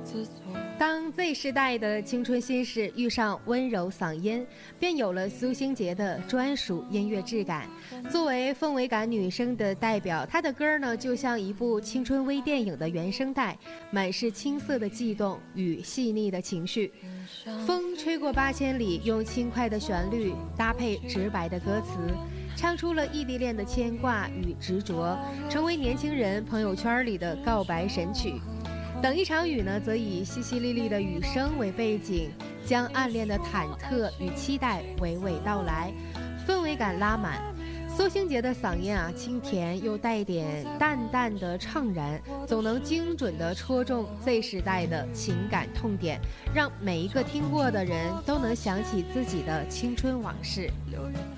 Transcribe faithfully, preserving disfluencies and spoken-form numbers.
当 Z 世代的青春心事遇上温柔嗓音，便有了苏星杰的专属音乐质感。作为氛围感女生的代表，她的歌呢就像一部青春微电影的原声带，满是青涩的悸动与细腻的情绪。风吹过八千里，用轻快的旋律搭配直白的歌词，唱出了异地恋的牵挂与执着，成为年轻人朋友圈里的告白神曲。等一场雨呢，则以淅淅沥沥的雨声为背景，将暗恋的忐忑与期待娓娓道来，氛围感拉满。苏星杰的嗓音啊，清甜又带点淡淡的怅然，总能精准地戳中 Z 时代的情感痛点，让每一个听过的人都能想起自己的青春往事。